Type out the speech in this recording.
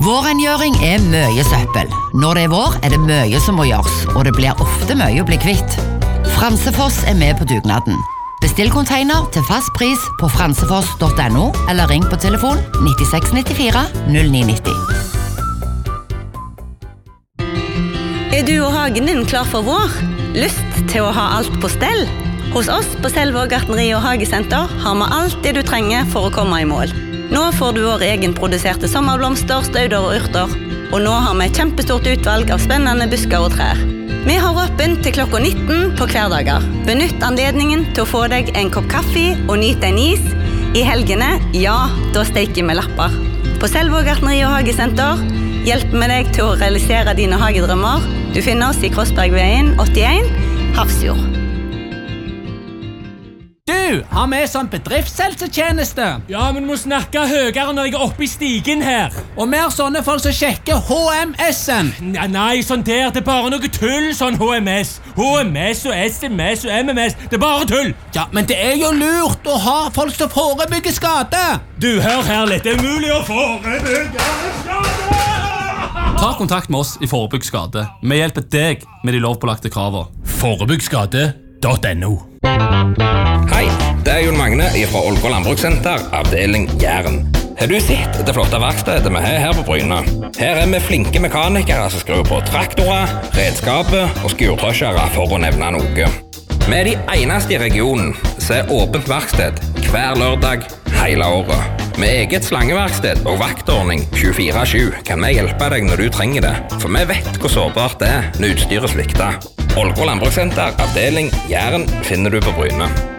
Vårrengjøring mye søppel. Når det vår, det mye som må gjøres, og det blir ofte mye å bli kvitt. Fransefoss med på dugnaden. Bestill container til fast pris på fransefoss.no, eller ring på telefon 9694 0990. Du og hagen din klar for vår? Lyst til å ha alt på stell? Hos oss på Selvåg Gartneri og Hagesenter har vi alt det du trenger for å komme i mål. Nå får du vår egenproduserte sommerblomster, stauder og urter, og nå har vi et kjempestort utvalg av spennende busker og trær. Vi har åpent til klokka 19 på hverdager. Benytt anledningen til å få deg en kopp kaffe og nyte en is. I helgene, ja, da steker vi lapper. På Selvåg Gartneri og Hagesenter hjelper vi deg til å realisere dine hagedrømmer. Du finner oss i Krossbergveien 81, Hafrsfjord. Du, har vi sånn bedriftshelsetjeneste? Ja, men du må snakke høyere når jeg oppe i stigen her. Og mer sånne folk som sjekker HMS-en. Nei, sånn der, det bare noe tull, sånn HMS. HMS og SMS og MMS, det bare tull. Ja, men det jo lurt å ha folk som forebygger skade. Du, hør her litt, det mulig å forebygge skade. Ta kontakt med oss i Forebygg skade. Vi hjelper deg med de lovpålagte kravene. Forebyggskade.no. Hei, det Jon Magne fra Ålgård Landbrukssenter, avdeling Jæren. Har du sett det flotte verkstedet vi har her på Bryne? Her vi flinke mekanikere som skrur på traktorer, redskaper og skurtrøsjere for å nevne noe. Vi de eneste i regionen som åpent verksted hver lørdag hele året. Med eget slangeverksted og vaktordning 24/7 kan vi hjelpe deg når du trenger det, for vi vet hvor sårbart det når utstyret svikter. Ålgård Landbrukssenter, avdeling Jæren, finner du på Bryne.